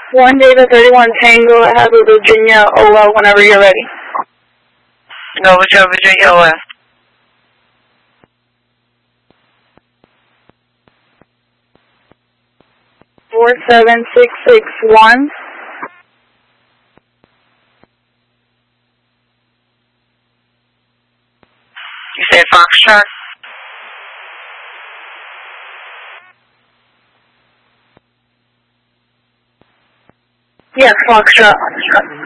1 Data 31 Tango, Hazard, Virginia, OL, whenever you're ready. Nova Joe, Virginia, OS. Four 7661. You say Foxtrot? Yes, Foxtrot.